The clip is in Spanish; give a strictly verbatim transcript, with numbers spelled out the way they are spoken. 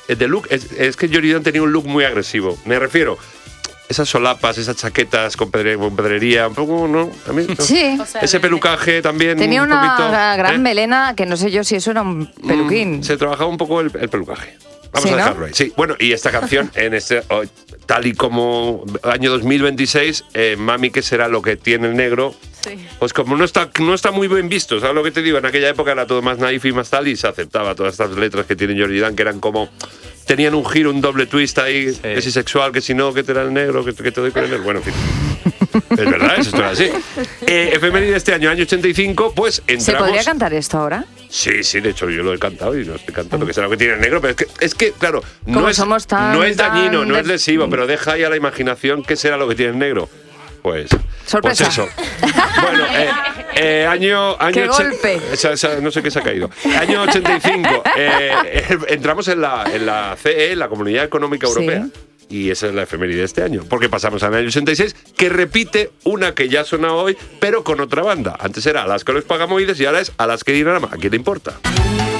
de look, es, es que Jordi Dan tenía un look muy agresivo. Me refiero... Esas solapas, esas chaquetas con, pedre, con pedrería, un poco, ¿no? A mí, ¿no? Sí. Ese pelucaje también. Tenía un una poquito, gran ¿eh? melena que no sé yo si eso era un peluquín. Mm, se trabajaba un poco el, el pelucaje. Vamos ¿Sí, a no? dejarlo ahí. Sí, bueno, y esta canción, en este, oh, tal y como año dos mil veintiséis, eh, Mami, ¿qué será lo que tiene el negro? Sí. Pues como no está, no está muy bien visto, ¿sabes lo que te digo? En aquella época era todo más naif y más tal, y se aceptaba todas estas letras que tiene Jordi Dan, que eran como... Tenían un giro, un doble twist ahí, sí. Que si sexual, que si no, que te da el negro, que, que te doy con el negro. Bueno, en fin. Es verdad, eso es así. Eh, efeméride de este año, año ochenta y cinco, pues entramos... ¿Se podría cantar esto ahora? Sí, sí, de hecho yo lo he cantado y no estoy cantando, que será lo que tiene el negro, pero es que, es que claro, no Como es, somos tan, no es dañino, tan no es de- lesivo, pero deja ahí a la imaginación qué será lo que tiene el negro. Pues, Sorpresa. pues eso. Bueno, eh, eh, año... año ¡Qué ochen- golpe! Esa- esa- no sé qué se ha caído. Año ochenta y cinco. Eh, eh, entramos en la, en la C E, la Comunidad Económica Sí. Europea. Y esa es la efeméride de este año. Porque pasamos al año ochenta y seis, que repite una que ya ha sonado hoy, pero con otra banda. Antes era Alaska los Pagamoides y ahora es Alaska y Dinarama. ¿A quién le importa?